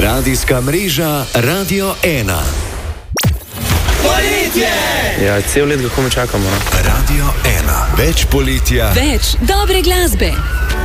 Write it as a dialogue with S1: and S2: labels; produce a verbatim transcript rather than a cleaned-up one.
S1: Radijska mreža Radio ena.
S2: Poletje!
S3: Ja, cel let ga komaj čakamo. No?
S1: Radio ena. Več poletja.
S4: Več dobre glasbe.